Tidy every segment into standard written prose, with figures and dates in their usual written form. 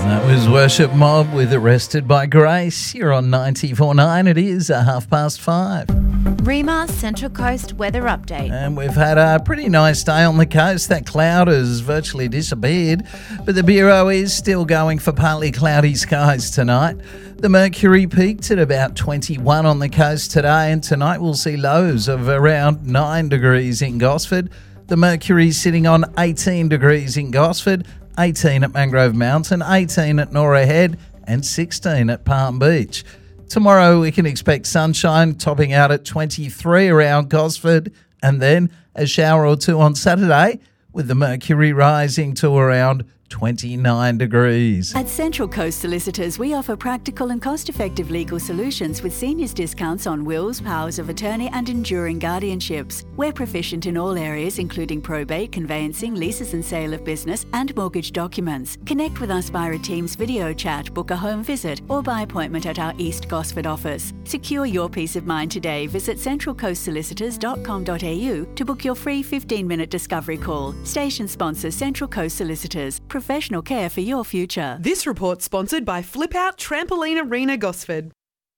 That was Worship Mob with Arrested by Grace. You're on 94.9. It is 5:30. REMA Central Coast weather update. And we've had a pretty nice day on the coast. That cloud has virtually disappeared, but the Bureau is still going for partly cloudy skies tonight. The mercury peaked at about 21 on the coast today, and tonight we'll see lows of around 9 degrees in Gosford. The mercury sitting on 18 degrees in Gosford, 18 at Mangrove Mountain, 18 at Norah Head, and 16 at Palm Beach. Tomorrow we can expect sunshine topping out at 23 around Gosford, and then a shower or two on Saturday with the mercury rising to around 29 degrees. At Central Coast Solicitors, we offer practical and cost-effective legal solutions with seniors discounts on wills, powers of attorney and enduring guardianships. We're proficient in all areas including probate, conveyancing, leases and sale of business and mortgage documents. Connect with us via a Teams video chat, book a home visit or by appointment at our East Gosford office. Secure your peace of mind today. Visit centralcoastsolicitors.com.au to book your free 15-minute discovery call. Station sponsor Central Coast Solicitors. Professional care for your future. This report sponsored by Flip Out Trampoline Arena Gosford.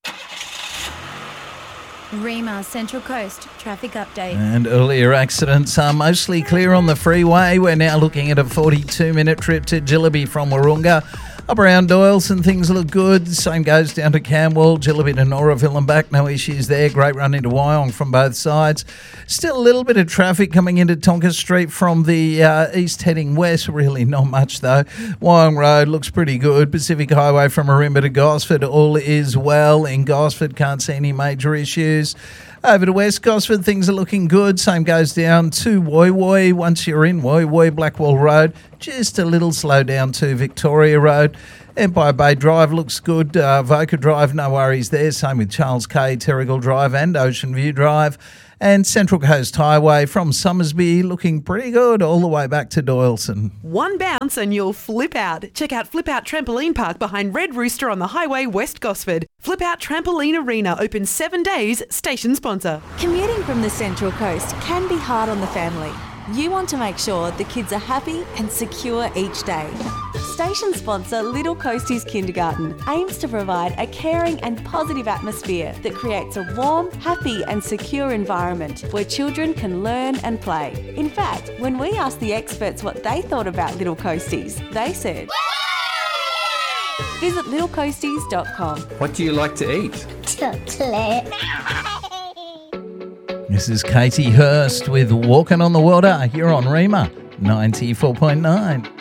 REMA Central Coast traffic update. And earlier accidents are mostly clear on the freeway. We're now looking at a 42-minute trip to Jillaby from Wahroonga. Up around Doyleson, things look good. Same goes down to Camwell, Jillaby to Noraville and back. No issues there. Great run into Wyong from both sides. Still a little bit of traffic coming into Tonka Street from the east heading west. Really not much though. Wyong Road looks pretty good. Pacific Highway from Marimba to Gosford, all is well. In Gosford, can't see any major issues. Over to West Gosford, things are looking good. Same goes down to Woy Woy. Once you're in Woy Woy, Blackwall Road, just a little slow down to Victoria Road. Empire Bay Drive looks good. Voca Drive, no worries there. Same with Charles K, Terrigal Drive and Ocean View Drive. And Central Coast Highway from Summersby looking pretty good all the way back to Doyleson. One bounce and you'll flip out. Check out Flip Out Trampoline Park behind Red Rooster on the highway West Gosford. Flip Out Trampoline Arena open 7 days. Station sponsor. Commuting from the Central Coast can be hard on the family. You want to make sure the kids are happy and secure each day. Station sponsor Little Coasties Kindergarten aims to provide a caring and positive atmosphere that creates a warm, happy and secure environment where children can learn and play. In fact, when we asked the experts what they thought about Little Coasties, they said, visit littlecoasties.com. What do you like to eat? Chocolate. This is Katie Hurst with Walking on the Water. You're on REMA 94.9.